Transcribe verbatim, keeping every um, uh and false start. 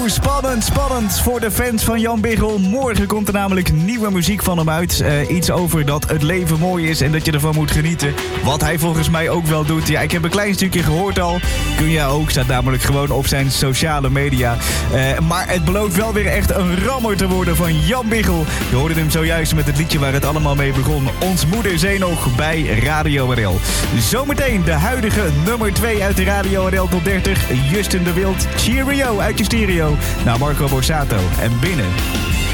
spannend, spannend voor de fans van Jan Biggel. Morgen komt er namelijk nieuwe muziek van hem uit. Uh, iets over dat het leven mooi is en dat je ervan moet genieten. Wat hij volgens mij ook wel doet. Ja, ik heb een klein stukje gehoord al. Kun je ook, staat namelijk gewoon op zijn sociale media. Uh, maar het belooft wel weer echt een rammer te worden van Jan Biggel. Je hoorde hem zojuist met het liedje waar het allemaal mee begon. Ons moeder zei nog bij Radio R L. Zometeen de huidige nummer twee uit de Radio R L Top dertig. Justin de Wild, Cheerio uit je stereo. Naar Marco Borsato en binnen.